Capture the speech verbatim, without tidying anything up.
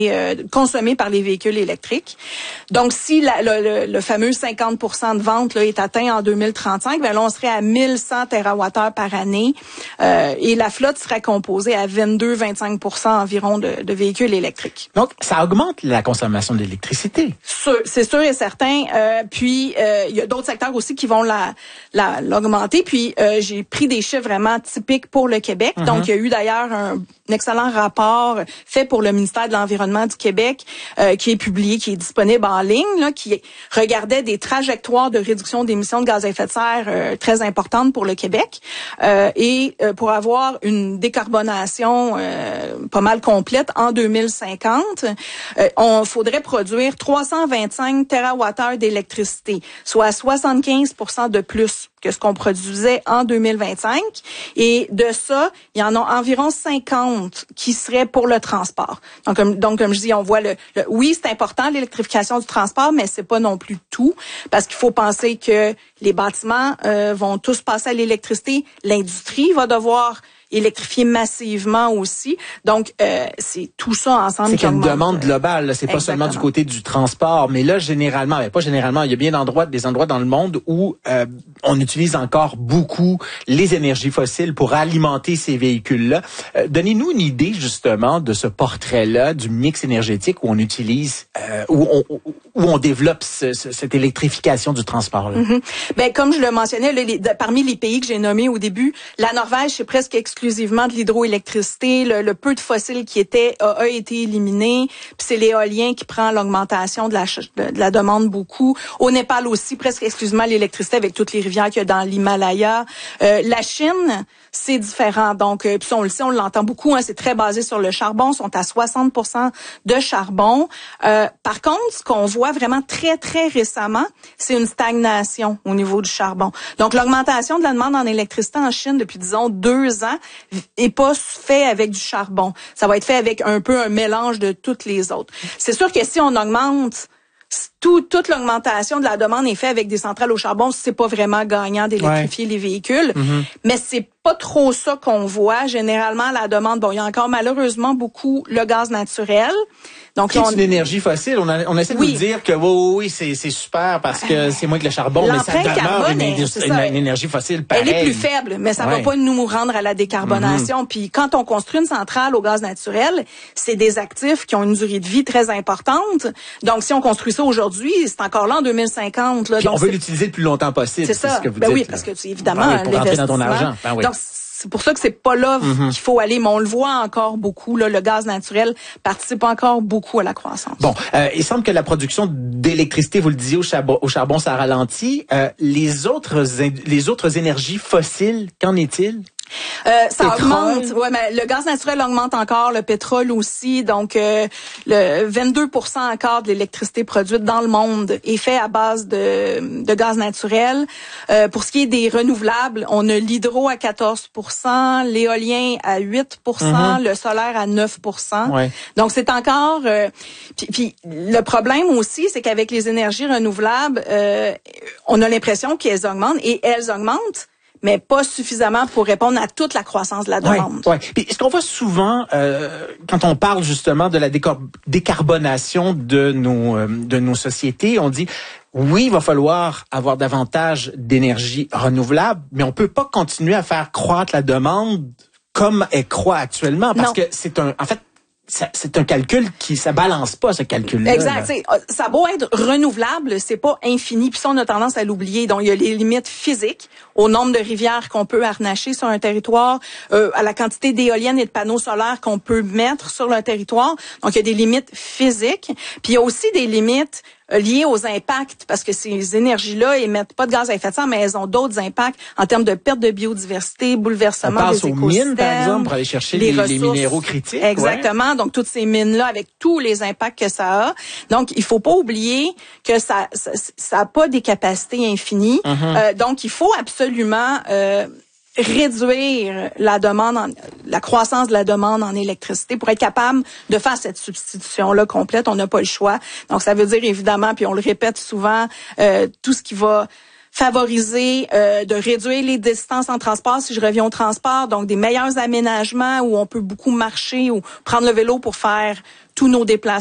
euh, consommée par les véhicules électriques. Donc, si la, le, le, le fameux cinquante pour cent de vente là, est atteint en deux mille trente-cinq, ben là, on serait à mille cent térawattheures par année euh, et la flotte serait composée à vingt-deux à vingt-cinq pour cent environ de, de véhicules électriques. Donc, ça augmente la consommation d'électricité. C'est sûr et certain. Euh, puis, euh, il y a d'autres secteurs aussi qui vont la, la, l'augmenter. Puis, euh, j'ai pris des chiffres vraiment typiques pour le Québec. Mm-hmm. Donc, il y a eu d'ailleurs un, un excellent rapport fait pour le ministère de l'Environnement du Québec euh, qui est publié, qui est disponible en ligne, là, qui regardait des trajectoires de réduction d'émissions de gaz à effet de serre euh, très importantes pour le Québec. Euh, et euh, pour avoir une décarbonation euh, pas mal complète en deux mille cinquante, euh, on faudrait produire trois cent vingt-cinq térawattheures d'électricité, soit soixante-quinze pour cent de plus que ce qu'on produisait en deux mille vingt-cinq. Et de ça, il y en a environ cinquante qui seraient pour le transport. Donc, comme, donc, comme je dis, on voit le, le oui, c'est important, l'électrification du transport, mais c'est pas non plus tout, parce qu'il faut penser que les bâtiments euh, vont tous passer à l'électricité. L'industrie va devoir électrifier massivement aussi. Donc, euh, c'est tout ça ensemble. C'est qu'il y a une demande globale. Là. C'est pas Exactement. seulement du côté du transport, mais là, généralement, mais pas généralement, il y a bien d'endroits, des endroits dans le monde où euh, on utilise encore beaucoup les énergies fossiles pour alimenter ces véhicules-là. Euh, donnez-nous une idée, justement, de ce portrait-là, du mix énergétique où on utilise, euh, où on où on développe ce, ce, cette électrification du transport-là. Mm-hmm. Ben, comme je le mentionnais, là, les, de, parmi les pays que j'ai nommés au début, la Norvège, c'est presque exclusivement de l'hydroélectricité. Le, le peu de fossiles qui était a, a été éliminé. Puis c'est l'éolien qui prend l'augmentation de la, de, de la demande beaucoup. Au Népal aussi, presque exclusivement l'électricité avec toutes les rivières qu'il y a dans l'Himalaya. Euh, la Chine, c'est différent. Donc, euh, puis on le sait, on l'entend beaucoup, hein, c'est très basé sur le charbon. Ils sont à soixante pour cent de charbon. Euh, par contre, ce qu'on voit vraiment très, très récemment, c'est une stagnation au niveau du charbon. Donc, l'augmentation de la demande en électricité en Chine depuis, disons, deux ans est pas fait avec du charbon. Ça va être fait avec un peu un mélange de toutes les autres. C'est sûr que si on augmente Tout, toute l'augmentation de la demande est faite avec des centrales au charbon, c'est pas vraiment gagnant d'électrifier ouais. les véhicules. Mm-hmm. Mais c'est pas trop ça qu'on voit. Généralement, la demande, bon, il y a encore malheureusement beaucoup le gaz naturel. Donc, c'est on... une énergie fossile. On, a, on essaie de oui. nous dire que oui, oui, oui c'est, c'est super parce que euh, c'est moins que le charbon, mais ça demeure une, une, une, une énergie fossile pareille. Elle est plus faible, mais ça ouais. va pas nous rendre à la décarbonation. Mm-hmm. Puis quand on construit une centrale au gaz naturel, c'est des actifs qui ont une durée de vie très importante. Donc, si on construit ça aujourd'hui, c'est encore là en deux mille cinquante. Là, Puis donc on veut l'utiliser le plus longtemps possible. C'est ça. C'est ce que vous ben dites, oui, là. parce que évidemment, ben oui, pour rentrer dans ton argent. Ben oui. Donc, c'est pour ça que c'est pas là mm-hmm. qu'il faut aller, mais on le voit encore beaucoup. Là, le gaz naturel participe encore beaucoup à la croissance. Bon, euh, il semble que la production d'électricité, vous le disiez, au charbon, au charbon ça ralentit. Euh, les autres, les autres énergies fossiles, qu'en est-il? Euh, ça pétrole. augmente. Ouais, mais le gaz naturel augmente encore, le pétrole aussi. Donc, euh, le vingt-deux pour cent encore de l'électricité produite dans le monde est fait à base de, de gaz naturel. Euh, pour ce qui est des renouvelables, on a l'hydro à quatorze pour cent, l'éolien à huit pour cent, mm-hmm. le solaire à neuf pour cent. Ouais. Donc, c'est encore... Euh, puis, puis, le problème aussi, c'est qu'avec les énergies renouvelables, euh, on a l'impression qu'elles augmentent et elles augmentent, mais pas suffisamment pour répondre à toute la croissance de la demande. Ouais, ouais. Puis, ce qu'on voit souvent euh, quand on parle justement de la décor- décarbonation de nos euh, de nos sociétés, on dit oui, il va falloir avoir davantage d'énergie renouvelable, mais on peut pas continuer à faire croître la demande comme elle croît actuellement parce non. que c'est un en fait Ça, c'est un calcul qui, ça balance pas, ce calcul-là. Exact. Là. Ça a beau être renouvelable, c'est pas infini. Puis ça, on a tendance à l'oublier. Donc, il y a les limites physiques au nombre de rivières qu'on peut harnacher sur un territoire, euh, à la quantité d'éoliennes et de panneaux solaires qu'on peut mettre sur le territoire. Donc, il y a des limites physiques. Puis il y a aussi des limites liées aux impacts, parce que ces énergies-là émettent pas de gaz à effet de serre, mais elles ont d'autres impacts en termes de perte de biodiversité, bouleversement des écosystèmes. On passe aux mines, par exemple, pour aller chercher les, les, les minéraux critiques. Exactement. Ouais. Donc, toutes ces mines-là, avec tous les impacts que ça a. Donc, il faut pas oublier que ça ça, ça a pas des capacités infinies. Mm-hmm. Euh, donc, il faut absolument... Euh, réduire la demande, en, la croissance de la demande en électricité pour être capable de faire cette substitution-là complète. On n'a pas le choix. Donc, ça veut dire évidemment, puis on le répète souvent, euh, tout ce qui va favoriser, euh, de réduire les distances en transport. Si je reviens au transport, donc des meilleurs aménagements où on peut beaucoup marcher ou prendre le vélo pour faire tous nos déplacements.